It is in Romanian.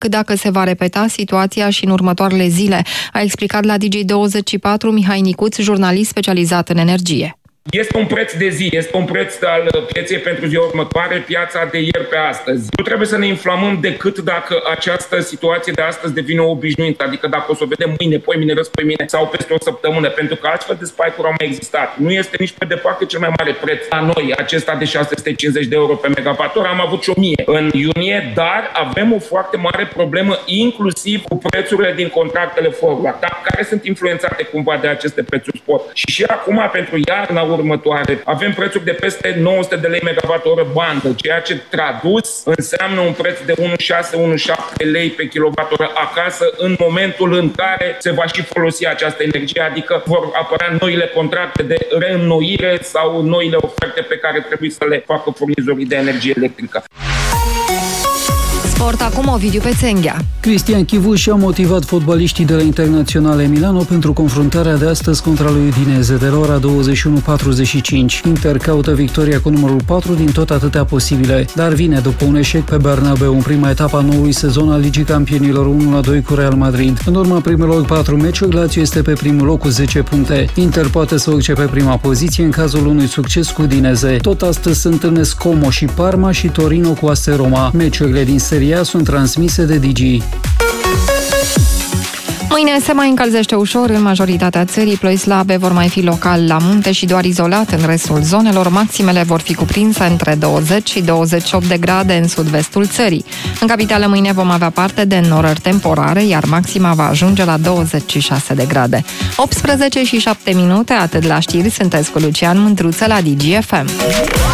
dacă se va repeta situația și în următoarele zile, a explicat la Digi24 Mihai Nicuț, jurnalist specializat în energie. Este un preț de zi, este un preț al pieței pentru ziua următoare, piața de ieri pe astăzi. Nu trebuie să ne inflamăm decât dacă această situație de astăzi devine obișnuită, adică dacă o să o vedem mâine, poimine, răspoimine sau peste o săptămână, pentru că astfel de spike-uri au mai existat. Nu este nici pe departe cel mai mare preț la noi, acesta de 650 de euro pe megavator, am avut și 1000 în iunie, dar avem o foarte mare problemă inclusiv cu prețurile din contractele forward, care sunt influențate cumva de aceste prețuri spot. Și acum, pentru iarna următoare, avem prețuri de peste 900 de lei megavatoră bandă, ceea ce tradus înseamnă un preț de 1,6-1,7 lei pe kilowattoră acasă în momentul în care se va și folosi această energie, adică vor apărea noile contracte de reînnoire sau noile oferte pe care trebuie să le facă furnizorii de energie electrică. Sport acum, Ovidiu Pețenghea. Cristian Chivu și-a motivat fotbaliștii de la Internazionale Milano pentru confruntarea de astăzi contra lui Udinese de la ora 21:45. Inter caută victoria cu numărul 4 din tot atâtea posibile, dar vine după un eșec pe Bernabeu în prima etapă a noului sezon al Ligii Campionilor 1-2 cu Real Madrid. În urma primelor 4 meciuri, Lazio este pe primul loc cu 10 puncte. Inter poate să urce pe prima poziție în cazul unui succes cu Udinese. Tot astăzi se întâlnesc Como și Parma și Torino cu AS Roma. Meciurile din Serie A sunt transmise de Digi. Mâine se mai încălzește ușor în majoritatea țării, ploi slabe vor mai fi local la munte și doar izolat în restul zonelor. Maximele vor fi cuprinse între 20 și 28 de grade în sud-vestul țării. În capitală mâine vom avea parte de înnorări temporare, iar maxima va ajunge la 26 de grade. 18 și 7 minute, atât la știri, sunteți cu Lucian Mândruță la Digi FM.